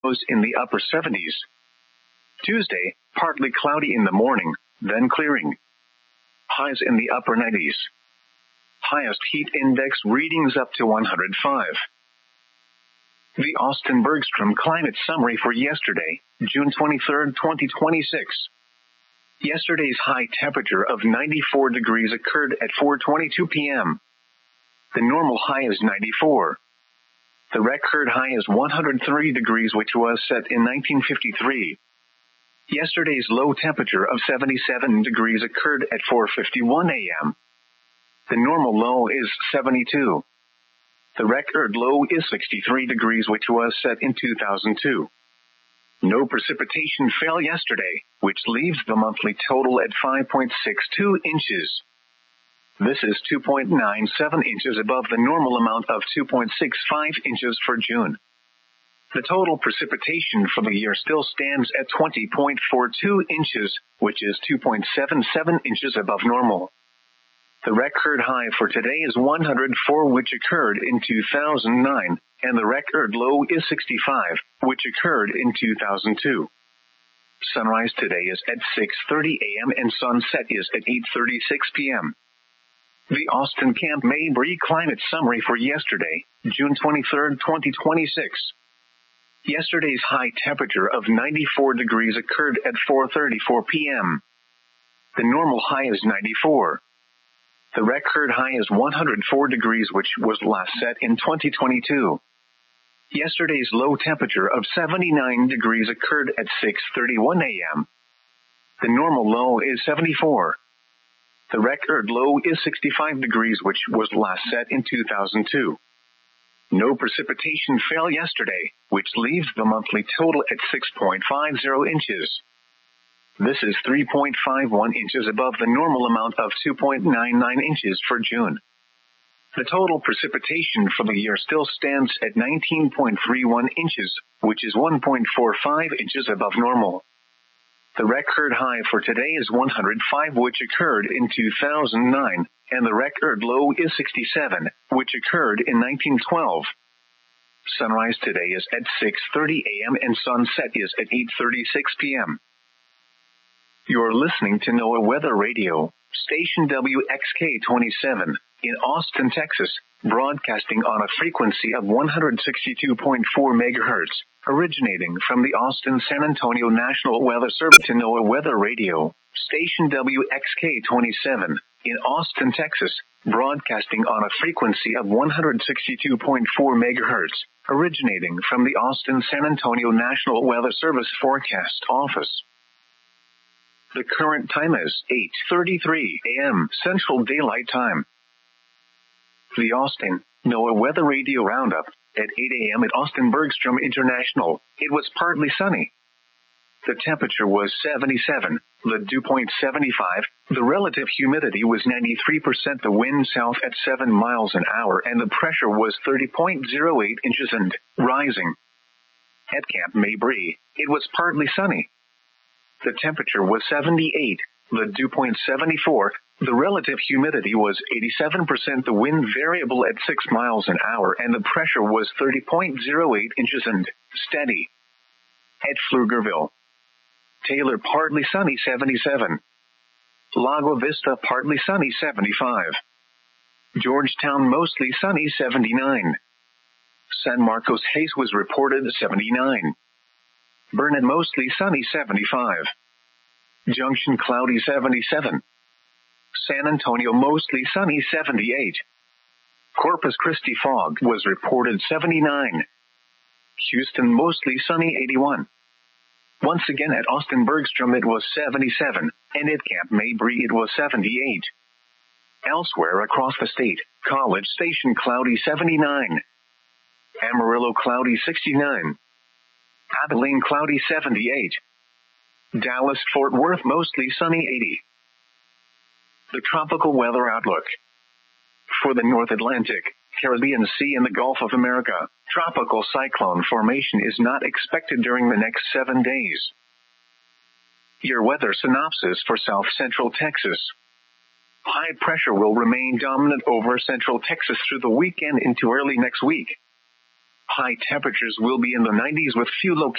lows in the upper 70s. Tuesday, partly cloudy in the morning, then clearing. Highs in the upper 90s. Highest heat index readings up to 105. The Austin Bergstrom Climate Summary for yesterday, June 23, 2026. Yesterday's high temperature of 94 degrees occurred at 4:22 p.m. The normal high is 94. The record high is 103 degrees, which was set in 1953. Yesterday's low temperature of 77 degrees occurred at 4:51 a.m. The normal low is 72. The record low is 63 degrees, which was set in 2002. No precipitation fell yesterday, which leaves the monthly total at 5.62 inches. This is 2.97 inches above the normal amount of 2.65 inches for June. The total precipitation for the year still stands at 20.42 inches, which is 2.77 inches above normal. The record high for today is 104, which occurred in 2009, and the record low is 65, which occurred in 2002. Sunrise today is at 6:30 a.m. and sunset is at 8:36 p.m. The Austin Camp Mabry Climate Summary for yesterday, June 23, 2026. Yesterday's high temperature of 94 degrees occurred at 4:34 p.m. The normal high is 94. The record high is 104 degrees, which was last set in 2022. Yesterday's low temperature of 79 degrees occurred at 6:31 a.m. The normal low is 74. The record low is 65 degrees, which was last set in 2002. No precipitation fell yesterday, which leaves the monthly total at 6.50 inches. This is 3.51 inches above the normal amount of 2.99 inches for June. The total precipitation for the year still stands at 19.31 inches, which is 1.45 inches above normal. The record high for today is 105, which occurred in 2009, and the record low is 67, which occurred in 1912. Sunrise today is at 6:30 a.m. and sunset is at 8:36 p.m. You're listening to NOAA Weather Radio, station WXK-27, in Austin, Texas, broadcasting on a frequency of 162.4 megahertz, originating from the Austin-San Antonio National Weather Service. To NOAA Weather Radio, station WXK-27, in Austin, Texas, broadcasting on a frequency of 162.4 megahertz, originating from the Austin-San Antonio National Weather Service Forecast Office. The current time is 8:33 a.m. Central Daylight Time. The Austin NOAA Weather Radio Roundup. At 8 a.m. at Austin Bergstrom International, it was partly sunny. The temperature was 77, the dew point 75, the relative humidity was 93%, the wind south at 7 miles an hour, and the pressure was 30.08 inches and rising. At Camp Mabry, it was partly sunny. The temperature was 78, the dew point 74, the relative humidity was 87%, the wind variable at 6 miles an hour, and the pressure was 30.08 inches and steady. At Pflugerville, Taylor partly sunny 77. Lago Vista partly sunny 75. Georgetown mostly sunny 79. San Marcos Hayes was reported 79. Burnett mostly sunny 75. Junction cloudy 77. San Antonio mostly sunny 78. Corpus Christi fog was reported 79. Houston mostly sunny 81. Once again at Austin Bergstrom it was 77, and at Camp Mabry it was 78. Elsewhere across the state, College Station cloudy 79. Amarillo cloudy 69. Abilene cloudy 78. Dallas Fort Worth mostly sunny 80. The tropical weather outlook. For the North Atlantic, Caribbean Sea and the Gulf of America, tropical cyclone formation is not expected during the next 7 days. Your weather synopsis for South Central Texas. High pressure will remain dominant over Central Texas through the weekend into early next week. High temperatures will be in the 90s with few locations